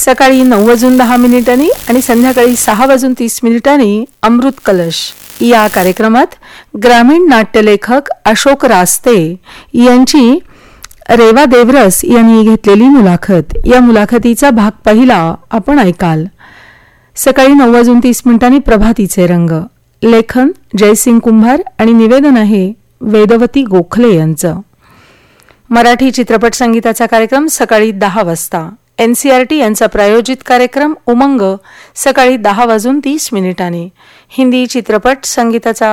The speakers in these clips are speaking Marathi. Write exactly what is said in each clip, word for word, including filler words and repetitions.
सकाळी नऊ वाजून दहा मिनिटांनी आणि संध्याकाळी सहा वाजून तीस मिनिटांनी अमृत कलश या कार्यक्रमात ग्रामीण नाट्यलेखक अशोक रास्ते यांची रेवा देवरस यांनी घेतलेली मुलाखत. या मुलाखतीचा भाग पहिला आपण ऐकाल. सकाळी नऊ वाजून तीस मिनिटांनी प्रभातीचे रंग, लेखन जयसिंग कुंभार आणि निवेदन आहे वेदवती गोखले यांचं. मराठी चित्रपट संगीताचा कार्यक्रम सकाळी दहा वाजता. एनसीआरटी यांचा प्रायोजित कार्यक्रम उमंग सकाळी दहा वाजून तीस मिनिटांनी. हिंदी चित्रपट संगीताचा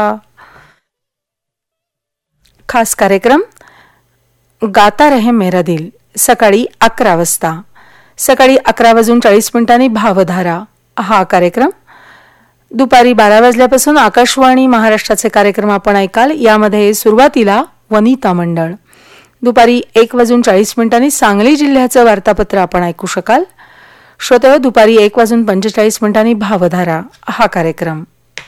खास कार्यक्रम गाता रहे मेरा दिल सकाळी अकरा वाजता. सकाळी अकरा वाजून चाळीस मिनिटांनी भावधारा हा कार्यक्रम. दुपारी बारा वाजल्यापासून आकाशवाणी महाराष्ट्राचे कार्यक्रम आपण ऐकाल. यामध्ये सुरुवातीला वनिता मंडळ. दुपारी एक वाजून चाळीस मिनिटांनी सांगली जिल्ह्याचं वार्तापत्र आपण ऐकू शकाल. श्रोते, दुपारी एक वाजून पंचेचाळीस मिनिटांनी भावधारा हा कार्यक्रम.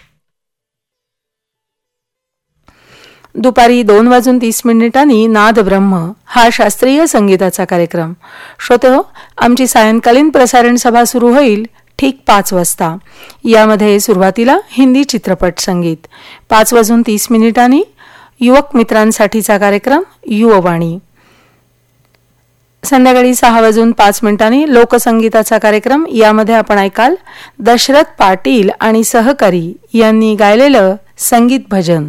दुपारी दोन वाजून तीस मिनिटांनी नाद ब्रह्म हा शास्त्रीय संगीताचा कार्यक्रम. श्रोते हो, आमची सायंकालीन प्रसारण सभा सुरू होईल ठीक पाच वाजता. यामध्ये सुरुवातीला हिंदी चित्रपट संगीत. पाच वाजून तीस मिनिटांनी युवक मित्रांसाठीचा कार्यक्रम युववाणी. संध्याकाळी सहा वाजून पाच मिनिटांनी लोकसंगीताचा कार्यक्रम. यामध्ये आपण ऐकाल दशरथ पाटील आणि सहकारी यांनी गायलेलं संगीत भजन.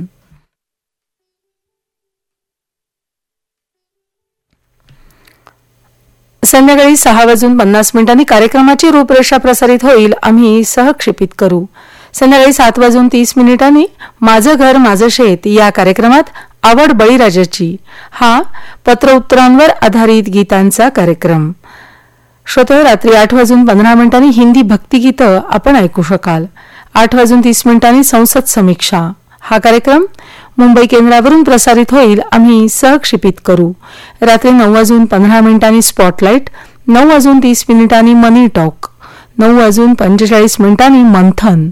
संध्याकाळी सहा वाजून पन्नास मिनिटांनी कार्यक्रमाची रूपरेषा प्रसारित होईल. आम्ही सहक्षेपित करू. संध्याकाळी सात वाजून तीस मिनिटांनी माझं घर माझं शेत या कार्यक्रमात आवड बळीराजाची हा पत्र उत्तरांवर आधारित गीतांचा कार्यक्रम. श्रोते, रात्री आठ वाजून पंधरा मिनिटांनी हिंदी भक्तिगीतं आपण ऐकू शकाल. आठ वाजून तीस मिनिटांनी संसद समीक्षा हा कार्यक्रम मुंबई केंद्रावरून प्रसारित होईल. आम्ही सहक्षेपित करू. रात्री नऊ वाजून पंधरा मिनिटांनी स्पॉटलाइट. नऊ वाजून तीस मिनिटांनी मनी टॉक. नऊ वाजून पंचेचाळीस मिनिटांनी मंथन.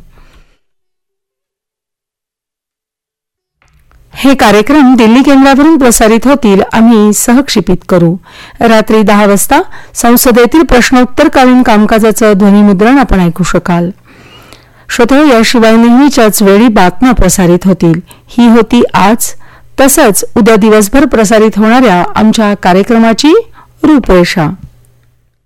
हे कार्यक्रम दिल्ली केंद्रावरून प्रसारित होतील. आम्ही सहक्षेपित करू. रात्री दहा वाजता संसदेतील प्रश्नोत्तरकालीन कामकाजाचं ध्वनिमुद्रण आपण ऐकू शकाल. श्रोते, याशिवाय नेहमीच्याच वेळी बातम्या प्रसारित होतील. ही होती आज तसंच उद्या दिवसभर प्रसारित होणाऱ्या आमच्या कार्यक्रमाची रूपरेषा.